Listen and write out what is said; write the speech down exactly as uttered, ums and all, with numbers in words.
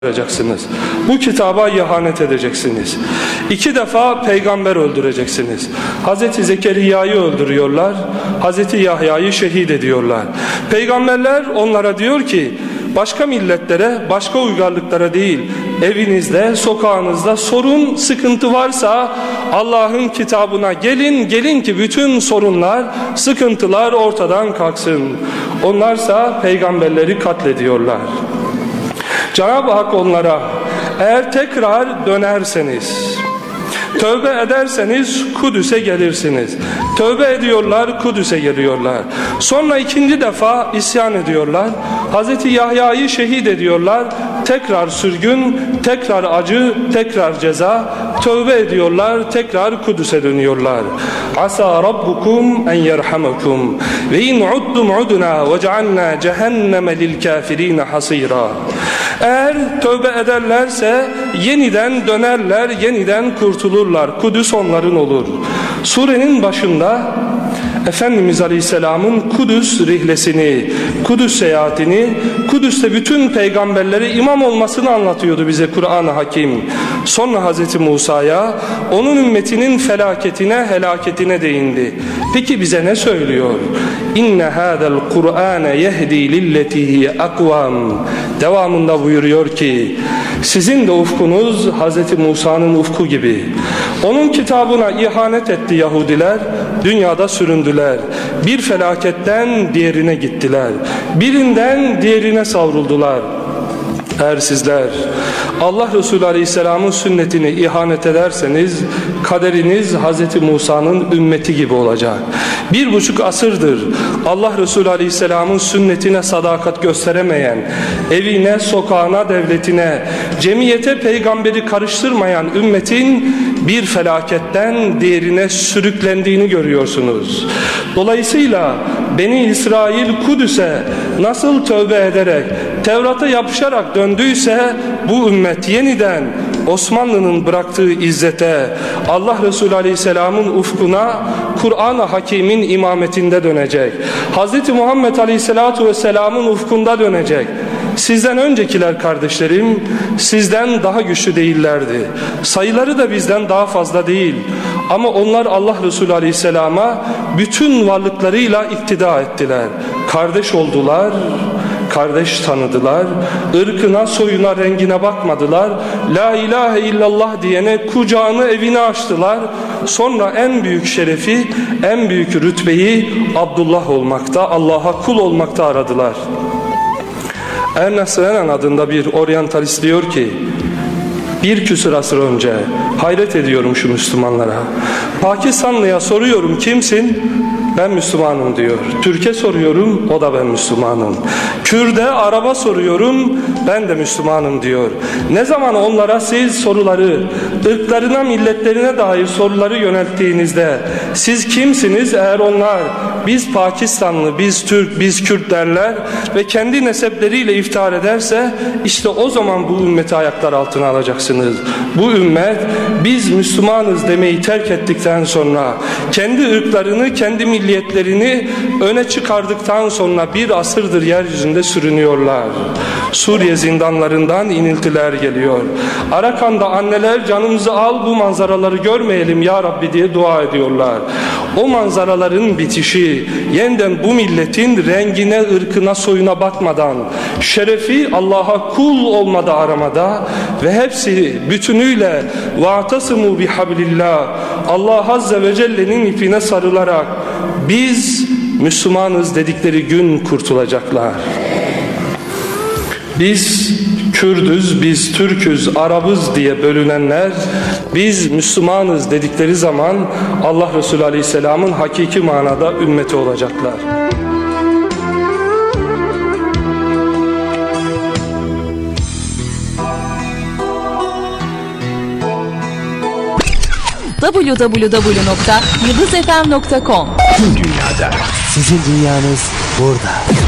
edeceksiniz. Bu kitaba ihanet edeceksiniz. İki defa peygamber öldüreceksiniz. Hazreti Zekeriya'yı öldürüyorlar. Hazreti Yahya'yı şehit ediyorlar. Peygamberler onlara diyor ki, başka milletlere, başka uygarlıklara değil, evinizde, sokağınızda sorun, sıkıntı varsa Allah'ın kitabına gelin, gelin ki bütün sorunlar, sıkıntılar ortadan kalksın. Onlarsa peygamberleri katlediyorlar. Cenab-ı Hak onlara, eğer tekrar dönerseniz, tövbe ederseniz Kudüs'e gelirsiniz. Tövbe ediyorlar, Kudüs'e geliyorlar. Sonra ikinci defa isyan ediyorlar. Hazreti Yahya'yı şehit ediyorlar. Tekrar sürgün, tekrar acı, tekrar ceza. Tövbe ediyorlar, tekrar Kudüs'e dönüyorlar. Asa rabbukum en yerhamekum ve in uddum udna ve cealna cehenneme lil kafirine hasira. Eğer tövbe ederlerse yeniden dönerler, yeniden kurtulurlar. Kudüs onların olur. Surenin başında Efendimiz Aleyhisselam'ın Kudüs rihlesini, Kudüs seyahatini, Kudüs'te bütün peygamberlere imam olmasını anlatıyordu bize Kur'an-ı Hakim. Sonra Hazreti Musa'ya, onun ümmetinin felaketine, helaketine değindi. Peki bize ne söylüyor? İnne hâzel Kur'âne yehdi lilletihi akvam. Devamında buyuruyor ki, sizin de ufkunuz Hazreti Musa'nın ufku gibi. Onun kitabına ihanet etti Yahudiler, dünyada süründüler. Bir felaketten diğerine gittiler. Birinden diğerine savruldular. Eğer sizler Allah Resulü Aleyhisselam'ın sünnetini ihanet ederseniz kaderiniz Hazreti Musa'nın ümmeti gibi olacak. Bir buçuk asırdır Allah Resulü Aleyhisselam'ın sünnetine sadakat gösteremeyen, evine, sokağına, devletine, cemiyete peygamberi karıştırmayan ümmetin bir felaketten diğerine sürüklendiğini görüyorsunuz. Dolayısıyla Beni İsrail Kudüs'e nasıl tövbe ederek, Tevrat'a yapışarak döndüyse bu ümmet yeniden Osmanlı'nın bıraktığı izzete, Allah Resulü Aleyhisselam'ın ufkuna, Kur'an-ı Hakim'in imametinde dönecek. Hz. Muhammed Aleyhisselatü Vesselam'ın ufkunda dönecek. Sizden öncekiler kardeşlerim, sizden daha güçlü değillerdi. Sayıları da bizden daha fazla değil. Ama onlar Allah Resulü Aleyhisselam'a bütün varlıklarıyla iktida ettiler. Kardeş oldular, kardeş tanıdılar, ırkına, soyuna, rengine bakmadılar. La ilahe illallah diyene kucağını, evini açtılar. Sonra en büyük şerefi, en büyük rütbeyi Abdullah olmakta, Allah'a kul olmakta aradılar. Ernest Renan adında bir oryantalist diyor ki, bir küsur asır önce, hayret ediyorum şu Müslümanlara, Pakistanlıya soruyorum kimsin? Ben Müslümanım diyor. Türk'e soruyorum, o da ben Müslümanım. Kürt'e, Arap'a soruyorum, ben de Müslümanım diyor. Ne zaman onlara siz soruları, ırklarına, milletlerine dair soruları yönelttiğinizde, siz kimsiniz? Eğer onlar, biz Pakistanlı, biz Türk, biz Kürt derler ve kendi nesepleriyle iftihar ederse, işte o zaman bu ümmeti ayaklar altına alacaksınız. Bu ümmet, biz Müslümanız demeyi terk ettikten sonra, kendi ırklarını, kendi milliyetlerini öne çıkardıktan sonra bir asırdır yeryüzünde sürünüyorlar. Suriye zindanlarından iniltiler geliyor. Arakan'da anneler canımızı al, bu manzaraları görmeyelim ya Rabbi diye dua ediyorlar. O manzaraların bitişi, yeniden bu milletin rengine, ırkına, soyuna bakmadan, şerefi Allah'a kul olmada aramada ve hepsi bütünüyle وَاَعْتَصِمُوا بِحَبْلِ اللّٰهِ Allah Azze ve Celle'nin ipine sarılarak biz Müslümanız dedikleri gün kurtulacaklar. Biz Kürdüz, biz Türküz, Arabız diye bölünenler, biz Müslümanız dedikleri zaman Allah Resulü Aleyhisselam'ın hakiki manada ümmeti olacaklar. double-u double-u double-u nokta yıldız f m nokta com Tüm dünyada sizin dünyanız burada.